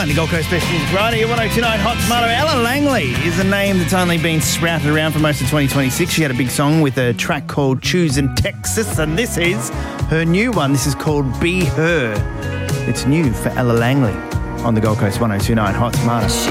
Playing the Gold Coast Best Music right here, 102.9 Hot Tomato. Ella Langley is a name that's only been sprouted around for most of 2026. She had a big song with a track called Choosing Texas, and this is her new one. This is called Be Her. It's new for Ella Langley on the Gold Coast 102.9 Hot Tomato.